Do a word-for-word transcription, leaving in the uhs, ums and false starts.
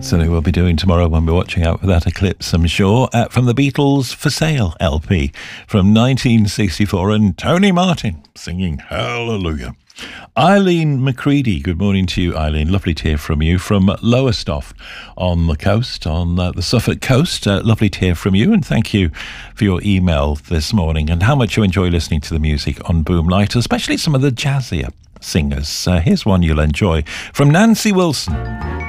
Certainly we'll be doing tomorrow when we're watching out for that eclipse, I'm sure. Uh, from the Beatles' For Sale L P from nineteen sixty-four, and Tony Martin singing Hallelujah. Eileen McCready, good morning to you, Eileen. Lovely to hear from you from Lowestoft on the coast, on uh, the Suffolk coast. Uh, lovely to hear from you, and thank you for your email this morning and how much you enjoy listening to the music on Boom Night, especially some of the jazzier singers. Uh, here's one you'll enjoy from Nancy Wilson.